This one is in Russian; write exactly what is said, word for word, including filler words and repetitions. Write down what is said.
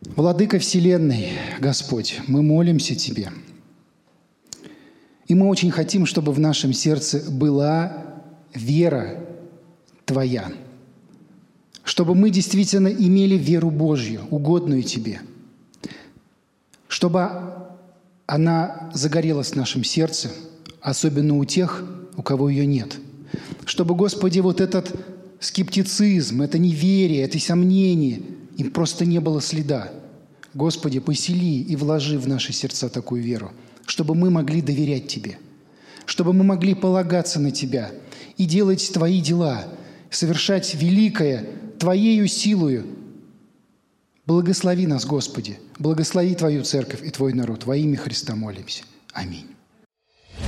Владыка Вселенной, Господь, мы молимся Тебе. И мы очень хотим, чтобы в нашем сердце была вера Твоя, чтобы мы действительно имели веру Божью, угодную Тебе, чтобы она загорелась в нашем сердце, особенно у тех, у кого ее нет. Чтобы, Господи, вот этот скептицизм, это неверие, это сомнение, им просто не было следа. Господи, посели и вложи в наши сердца такую веру, чтобы мы могли доверять Тебе, чтобы мы могли полагаться на Тебя и делать Твои дела, совершать великое Твоею силою. Благослови нас, Господи, благослови Твою церковь и Твой народ. Во имя Христа молимся. Аминь.